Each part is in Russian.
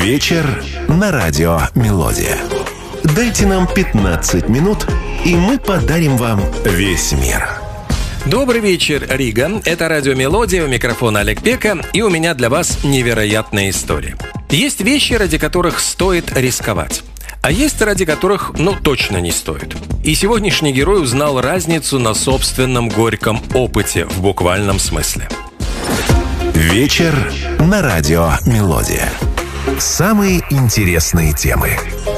Вечер на радио «Мелодия». Дайте нам 15 минут, и мы подарим вам весь мир. Добрый вечер, Рига. Это радио «Мелодия», у микрофона Олег Пека, и у меня для вас невероятная история. Есть вещи, ради которых стоит рисковать, а есть ради которых, точно не стоит. И сегодняшний герой узнал разницу на собственном горьком опыте, в буквальном смысле. Вечер на радио «Мелодия». Самые интересные темы.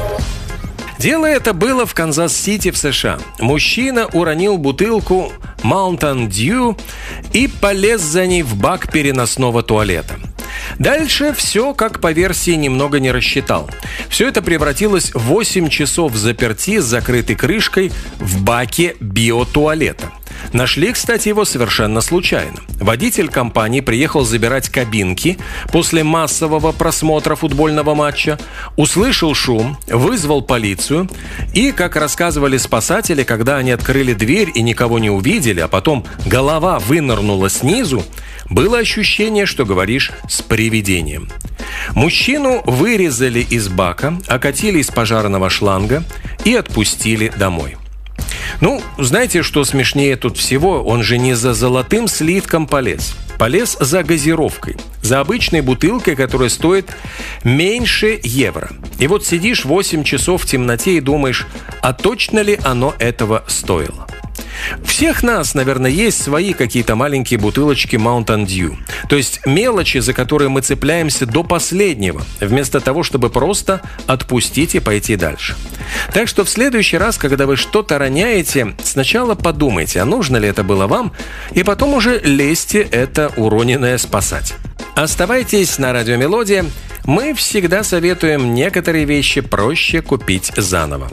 Дело это было в Канзас-Сити в США. Мужчина уронил бутылку Mountain Dew и полез за ней в бак переносного туалета. Дальше все, как по версии, немного не рассчитал. Все это превратилось в 8 часов заперти с закрытой крышкой в баке биотуалета. Нашли, кстати, его совершенно случайно. Водитель компании приехал забирать кабинки после массового просмотра футбольного матча, услышал шум, вызвал полицию и, как рассказывали спасатели, когда они открыли дверь и никого не увидели, а потом голова вынырнула снизу, было ощущение, что говоришь с привидением. Мужчину вырезали из бака, окатили из пожарного шланга и отпустили домой. Знаете, что смешнее тут всего? Он же не за золотым слитком полез. Полез за газировкой. За обычной бутылкой, которая стоит меньше евро. И вот сидишь 8 часов в темноте и думаешь, а точно ли оно этого стоило? Всех нас, наверное, есть свои какие-то маленькие бутылочки Mountain Dew. То есть мелочи, за которые мы цепляемся до последнего, вместо того, чтобы просто отпустить и пойти дальше. Так что в следующий раз, когда вы что-то роняете, сначала подумайте, а нужно ли это было вам, и потом уже лезьте это уроненное спасать. Оставайтесь на радио «Мелодия». Мы всегда советуем некоторые вещи проще купить заново.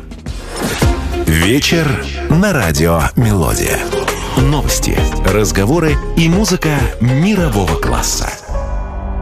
Вечер на радио «Мелодия». Новости, разговоры и музыка мирового класса.